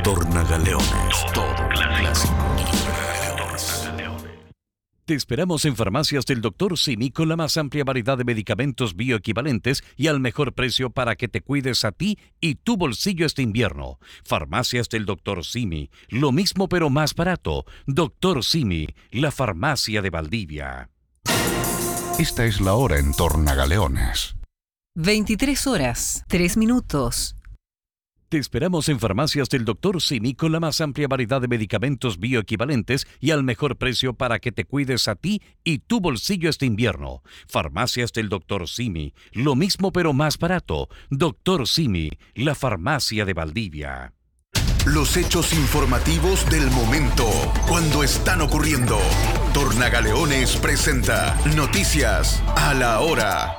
Tornagaleones, todo clásico. Te esperamos en Farmacias del Dr. Simi con la más amplia variedad de medicamentos bioequivalentes y al mejor precio para que te cuides a ti y tu bolsillo este invierno. Farmacias del Dr. Simi, lo mismo pero más barato. Dr. Simi, la farmacia de Valdivia. Esta es la hora en Tornagaleones. 23 horas, 3 minutos. Te esperamos en Farmacias del Dr. Simi con la más amplia variedad de medicamentos bioequivalentes y al mejor precio para que te cuides a ti y tu bolsillo este invierno. Farmacias del Dr. Simi, lo mismo pero más barato. Dr. Simi, la farmacia de Valdivia. Los hechos informativos del momento, cuando están ocurriendo. Tornagaleones presenta Noticias a la Hora.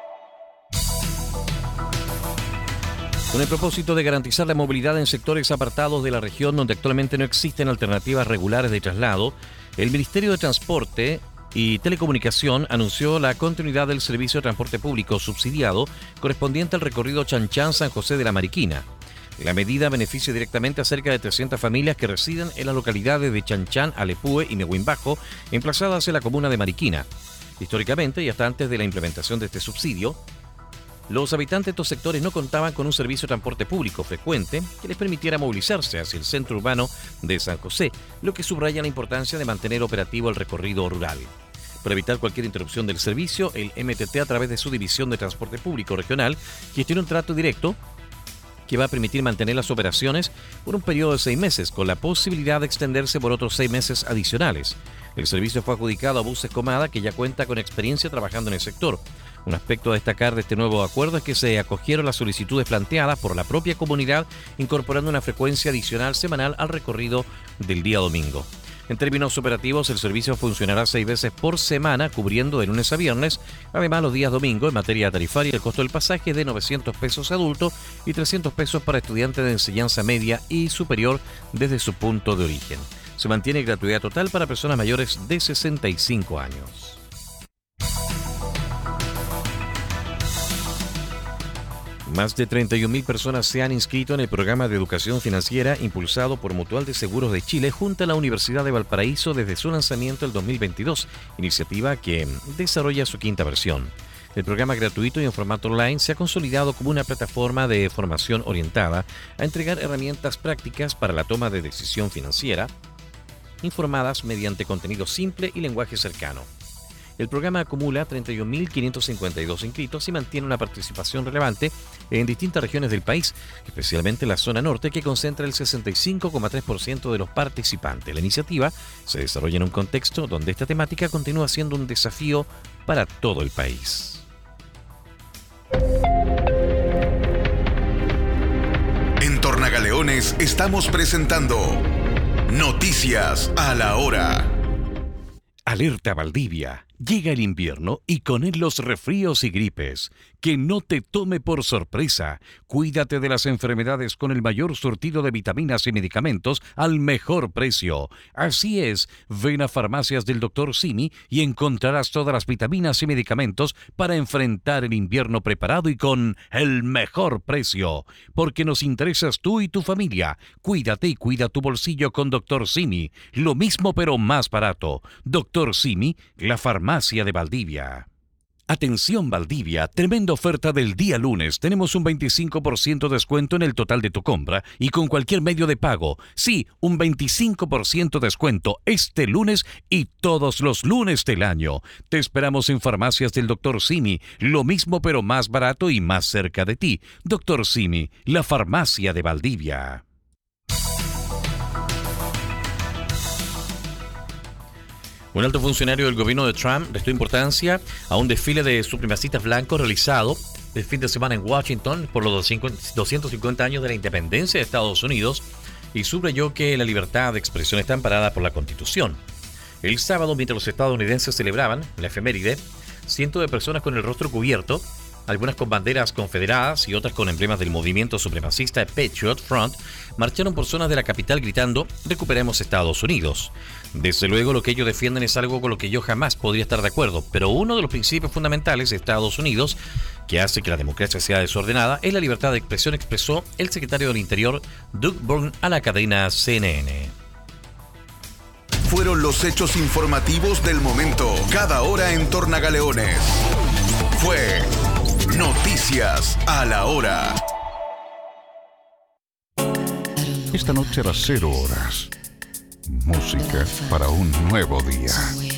Con el propósito de garantizar la movilidad en sectores apartados de la región donde actualmente no existen alternativas regulares de traslado, el Ministerio de Transporte y Telecomunicación anunció la continuidad del servicio de transporte público subsidiado correspondiente al recorrido Chanchán-San José de la Mariquina. La medida beneficia directamente a cerca de 300 familias que residen en las localidades de Chanchán, Alepúe y Nehuín Bajo, emplazadas en la comuna de Mariquina. Históricamente y hasta antes de la implementación de este subsidio, los habitantes de estos sectores no contaban con un servicio de transporte público frecuente que les permitiera movilizarse hacia el centro urbano de San José, lo que subraya la importancia de mantener operativo el recorrido rural. Para evitar cualquier interrupción del servicio, el MTT, a través de su División de Transporte Público Regional, gestiona un trato directo que va a permitir mantener las operaciones por un periodo de 6 meses, con la posibilidad de extenderse por otros 6 meses adicionales. El servicio fue adjudicado a Buses Comada, que ya cuenta con experiencia trabajando en el sector. Un aspecto a destacar de este nuevo acuerdo es que se acogieron las solicitudes planteadas por la propia comunidad, incorporando una frecuencia adicional semanal al recorrido del día domingo. En términos operativos, el servicio funcionará 6 veces por semana, cubriendo de lunes a viernes. Además, los días domingo, en materia tarifaria, el costo del pasaje es de 900 pesos adulto y 300 pesos para estudiantes de enseñanza media y superior desde su punto de origen. Se mantiene gratuidad total para personas mayores de 65 años. Más de 31.000 personas se han inscrito en el programa de educación financiera impulsado por Mutual de Seguros de Chile junto a la Universidad de Valparaíso desde su lanzamiento el 2022, iniciativa que desarrolla su 5ª versión. El programa gratuito y en formato online se ha consolidado como una plataforma de formación orientada a entregar herramientas prácticas para la toma de decisión financiera, informadas mediante contenido simple y lenguaje cercano. El programa acumula 31.552 inscritos y mantiene una participación relevante en distintas regiones del país, especialmente en la zona norte, que concentra el 65,3% de los participantes. La iniciativa se desarrolla en un contexto donde esta temática continúa siendo un desafío para todo el país. En Tornagaleones estamos presentando Noticias a la Hora. Alerta Valdivia. Llega el invierno y con él los resfríos y gripes. Que no te tome por sorpresa. Cuídate de las enfermedades con el mayor surtido de vitaminas y medicamentos al mejor precio. Así es, ven a Farmacias del Dr. Simi y encontrarás todas las vitaminas y medicamentos para enfrentar el invierno preparado y con el mejor precio. Porque nos interesas tú y tu familia. Cuídate y cuida tu bolsillo con Dr. Simi. Lo mismo pero más barato. Dr. Simi, la farmacia de Valdivia. Atención Valdivia, tremenda oferta del día lunes. Tenemos un 25% de descuento en el total de tu compra y con cualquier medio de pago. Sí, un 25% de descuento este lunes y todos los lunes del año. Te esperamos en Farmacias del Dr. Simi, lo mismo pero más barato y más cerca de ti. Dr. Simi, la farmacia de Valdivia. Un alto funcionario del gobierno de Trump restó importancia a un desfile de supremacistas blancos realizado el fin de semana en Washington por los 250 años de la independencia de Estados Unidos y subrayó que la libertad de expresión está amparada por la Constitución. El sábado, mientras los estadounidenses celebraban la efeméride, cientos de personas con el rostro cubierto algunas con banderas confederadas y otras con emblemas del movimiento supremacista Patriot Front, marcharon por zonas de la capital gritando «Recuperemos Estados Unidos». Desde luego lo que ellos defienden es algo con lo que yo jamás podría estar de acuerdo, pero uno de los principios fundamentales de Estados Unidos que hace que la democracia sea desordenada es la libertad de expresión, expresó el secretario del Interior Doug Burgum a la cadena CNN. Fueron los hechos informativos del momento, cada hora en Tornagaleones. Fue Noticias a la Hora. Esta noche a las 0 horas. Música para un nuevo día.